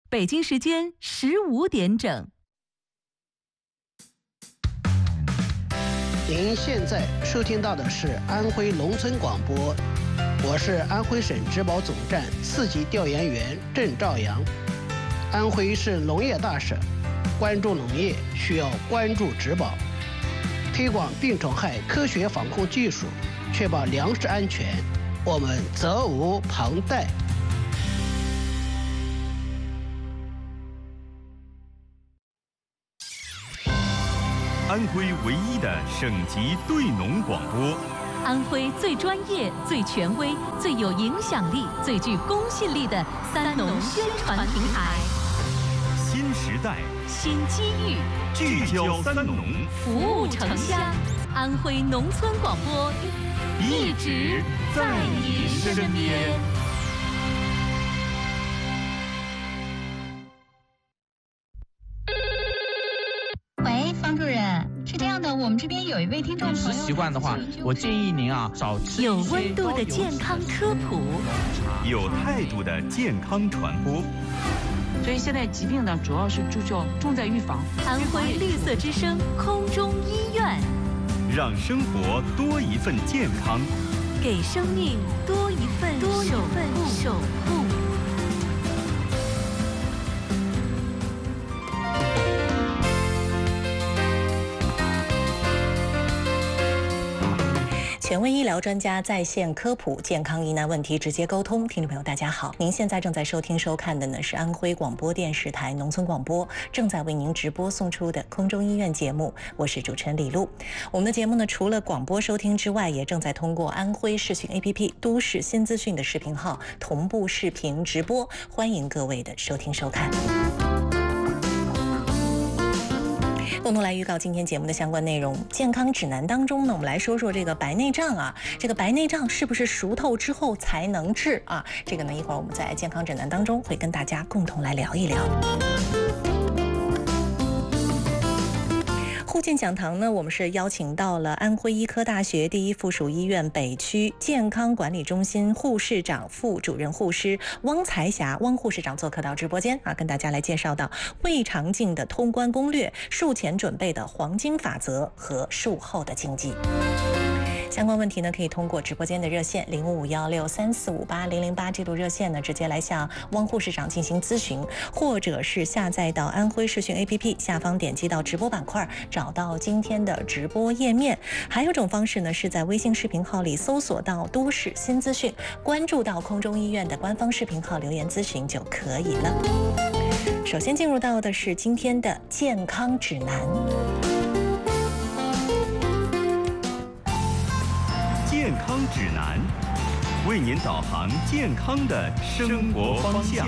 北京时间15点整。 您现在收听到的是安徽农村广播，我是安徽省植保总站4级调研员郑兆阳。安徽是农业大省，关注农业需要关注植保，推广病虫害科学防控技术，确保粮食安全，我们责无旁贷。 安徽唯一的省级对农广播， 安徽最专业、最权威、最有影响力、最具公信力的三农宣传平台。 新时代， 新机遇， 聚焦三农， 服务城乡。安徽农村广播，一直在你身边。 喂，方主任，是这样的，我们这边有一位听众朋友， 饮食习惯的话，我建议您少吃有温度的健康科普， 有态度的健康传播。 所以现在疾病呢，主要是重在预防。 安徽绿色之声空中医院， 让生活多一份健康， 给生命多一份守护。权威医疗专家在线科普，健康疑难问题直接沟通。听众朋友大家好，您现在正在收听收看的呢是安徽广播电视台农村广播正在为您直播送出的空中医院节目，我是主持人李璐。我们的节目呢除了广播收听之外，也正在通过安徽视讯 APP 都市新资讯的视频号同步视频直播，欢迎各位的收听收看。共同来预告今天节目的相关内容。健康指南当中呢，我们来说说这个白内障啊，这个白内障是不是熟透之后才能治啊？这个呢，一会儿我们在健康指南当中会跟大家共同来聊一聊。护健讲堂呢，我们是邀请到了安徽医科大学第一附属医院北区健康管理中心护士长副主任护师汪才霞汪护士长做客到直播间啊，跟大家来介绍到胃肠镜的通关攻略、术前准备的黄金法则和术后的禁忌。相关问题呢，可以通过直播间的热线055163458008这路热线呢，直接来向汪护士长进行咨询，或者是下载到安徽视讯 APP 下方点击到直播板块，找到今天的直播页面。还有一种方式呢，是在微信视频号里搜索到都市新资讯，关注到空中医院的官方视频号留言咨询就可以了。首先进入到的是今天的健康指南。 健康指南，为您导航健康的生活方向。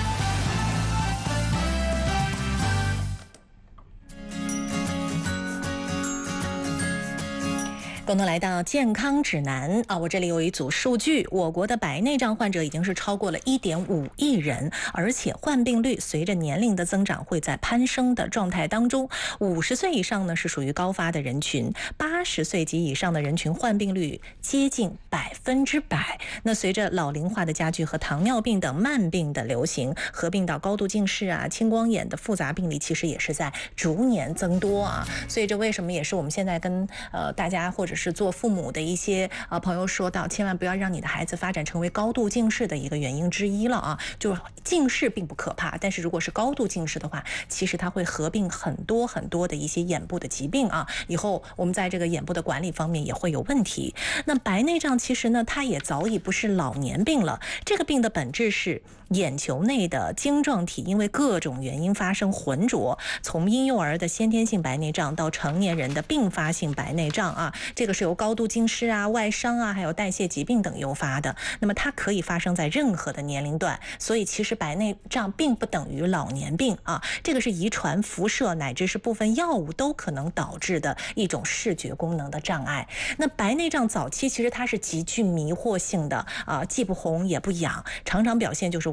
共同来到健康指南啊！我这里有一组数据，我国的白内障患者已经是超过了1.5亿人，而且患病率随着年龄的增长会在攀升的状态当中。50岁以上呢是属于高发的人群，80岁及以上的人群患病率接近100%。那随着老龄化的加剧和糖尿病等慢病的流行，合并到高度近视啊、青光眼的复杂病例，其实也是在逐年增多啊。所以这为什么也是我们现在跟大家或者是做父母的一些朋友说到，千万不要让你的孩子发展成为高度近视的一个原因之一了啊。就是近视并不可怕，但是如果是高度近视的话，其实它会合并很多的一些眼部的疾病啊。以后我们在这个眼部的管理方面也会有问题。那白内障其实呢，它也早已不是老年病了。这个病的本质是眼球内的晶状体因为各种原因发生浑浊，从婴幼儿的先天性白内障到成年人的并发性白内障啊，这个是由高度近视啊、外伤啊，还有代谢疾病等诱发的。那么它可以发生在任何的年龄段，所以其实白内障并不等于老年病啊，这个是遗传、辐射乃至是部分药物都可能导致的一种视觉功能的障碍。那白内障早期其实它是极具迷惑性的啊，既不红也不痒，常常表现就是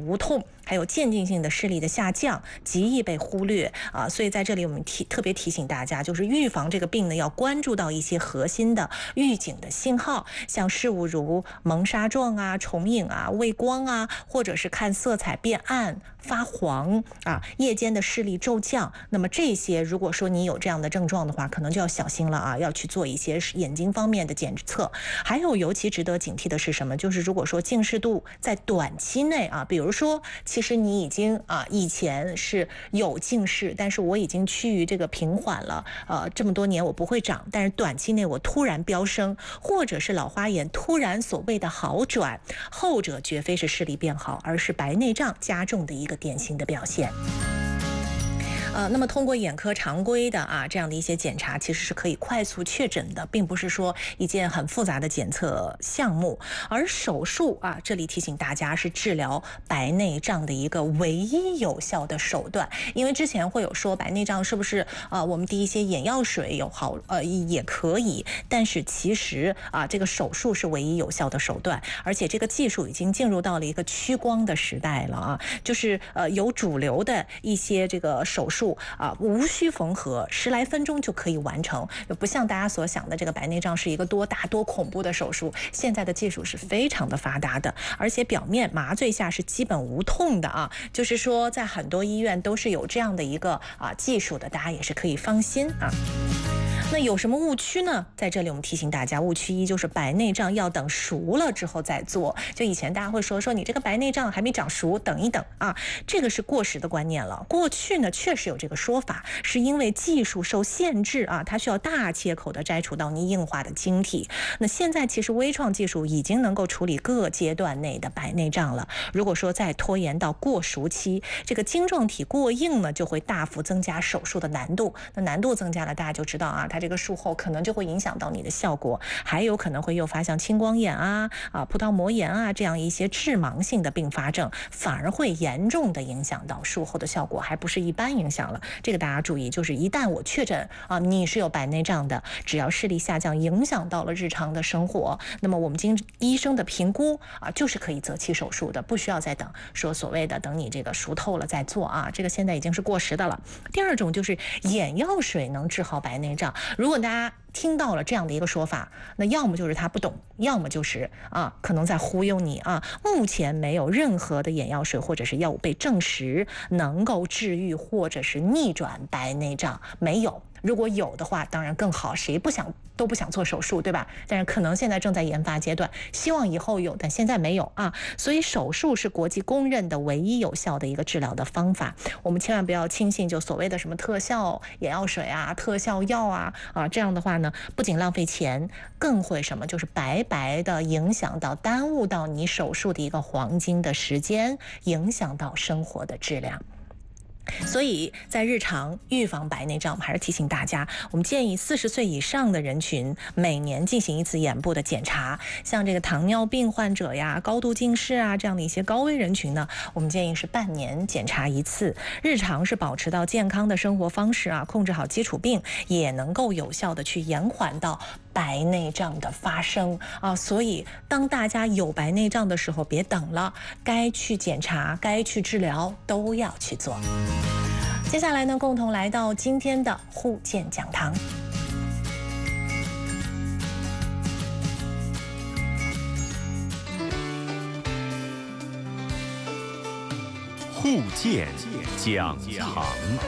无痛，还有渐进性的视力的下降，极易被忽略啊。所以在这里我们特别提醒大家，就是预防这个病呢，要关注到一些核心的预警的信号，像事物如蒙纱状啊、重影啊、畏光啊，或者是看色彩变暗、发黄啊，夜间的视力骤降。那么这些如果说你有这样的症状的话，可能就要小心了啊，要去做一些眼睛方面的检测。还有尤其值得警惕的是什么？就是如果说近视度在短期内啊，比如说其实你已经以前是有近视，但是我已经趋于这个平缓了，这么多年我不会长，但是短期内我突然飙升，或者是老花眼突然所谓的好转，后者绝非是视力变好，而是白内障加重的一个典型的表现。那么通过眼科常规的这样的一些检查，其实是可以快速确诊的，并不是说一件很复杂的检测项目。而手术这里提醒大家是治疗白内障的一个唯一有效的手段。因为之前会有说白内障是不是我们滴一些眼药水有好也可以，但是其实这个手术是唯一有效的手段，而且这个技术已经进入到了一个屈光的时代了就是有主流的一些这个手术无需缝合，10来分钟就可以完成，不像大家所想的这个白内障是一个多大多恐怖的手术。现在的技术是非常的发达的，而且表面麻醉下是基本无痛的就是说在很多医院都是有这样的一个技术的，大家也是可以放心那有什么误区呢？在这里我们提醒大家，误区一就是白内障要等熟了之后再做。就以前大家会说你这个白内障还没长熟，等一等这个是过时的观念了。过去呢确实有这个说法，是因为技术受限制它需要大切口的摘除到你硬化的晶体。那现在其实微创技术已经能够处理各阶段内的白内障了。如果说再拖延到过熟期，这个晶状体过硬呢，就会大幅增加手术的难度。那难度增加了，大家就知道它这个术后可能就会影响到你的效果，还有可能会诱发像青光眼葡萄膜炎这样一些致盲性的并发症，反而会严重的影响到术后的效果，还不是一般影响了。这个大家注意，就是一旦我确诊你是有白内障的，只要视力下降影响到了日常的生活，那么我们经医生的评估就是可以择期手术的，不需要再等说所谓的等你这个熟透了再做这个现在已经是过时的了。第二种就是眼药水能治好白内障。如果大家听到了这样的一个说法，那要么就是他不懂，要么就是可能在忽悠你目前没有任何的眼药水或者是药物被证实能够治愈或者是逆转白内障，没有。如果有的话当然更好，谁都不想做手术，对吧？但是可能现在正在研发阶段，希望以后有，但现在没有所以手术是国际公认的唯一有效的一个治疗的方法。我们千万不要轻信就所谓的什么特效眼药水特效药这样的话呢，不仅浪费钱，更会什么就是白白的影响到耽误到你手术的一个黄金的时间，影响到生活的质量。所以在日常预防白内障，我们还是提醒大家，我们建议40岁以上的人群每年进行一次眼部的检查。像这个糖尿病患者高度近视这样的一些高危人群呢，我们建议是半年检查一次。日常是保持到健康的生活方式控制好基础病，也能够有效的去延缓到白内障的发生所以当大家有白内障的时候，别等了，该去检查该去治疗都要去做。接下来呢，共同来到今天的护健讲堂。 护健讲堂。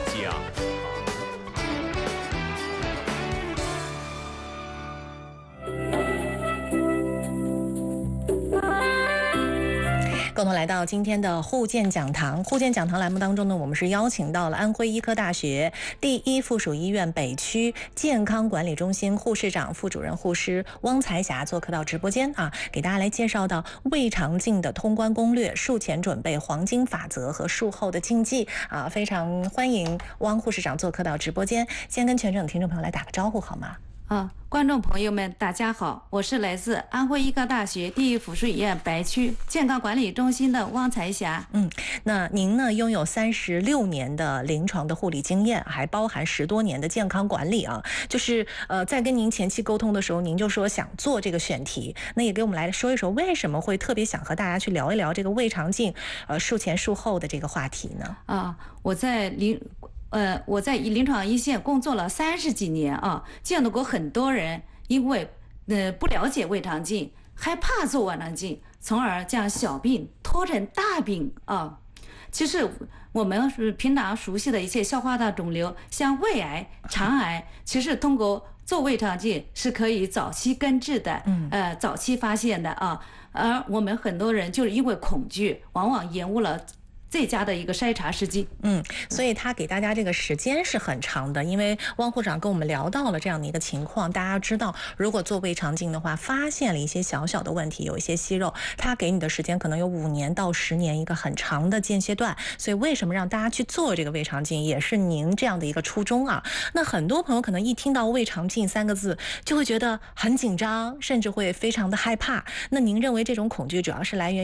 共同来到今天的护健讲堂。护健讲堂栏目当中呢，我们是邀请到了安徽医科大学第一附属医院北区健康管理中心护士长、副主任护师汪才霞做客到直播间给大家来介绍到胃肠镜的通关攻略、术前准备黄金法则和术后的禁忌非常欢迎汪护士长做客到直播间，先跟全省的听众朋友来打个招呼好吗？ 观众朋友们，大家好，我是来自安徽医科大学第一附属医院白区健康管理中心的汪彩霞。 那您呢，拥有36年的临床的护理经验，还包含10多年的健康管理啊。就是在跟您前期沟通的时候，您就说想做这个选题，那也给我们来说一说为什么会特别想和大家去聊一聊这个胃肠镜术前术后的这个话题呢？ 我在临床一线工作了30几年啊，见到过很多人因为不了解胃肠镜，害怕做胃肠镜，从而将小病拖成大病啊。其实我们平常熟悉的一些消化道肿瘤，像胃癌、肠癌，其实通过做胃肠镜是可以早期根治的，早期发现的啊。而我们很多人就是因为恐惧，往往延误了最佳的一个筛查时机。 所以他给大家这个时间是很长的，因为汪护长跟我们聊到了这样的一个情况，大家知道如果做胃肠镜的话，发现了一些小小的问题，有一些息肉，他给你的时间可能有5年到10年，一个很长的间歇段。所以为什么让大家去做这个胃肠镜，也是您这样的一个初衷啊。那很多朋友可能一听到胃肠镜3个字就会觉得很紧张，甚至会非常的害怕。那您认为这种恐惧主要是来源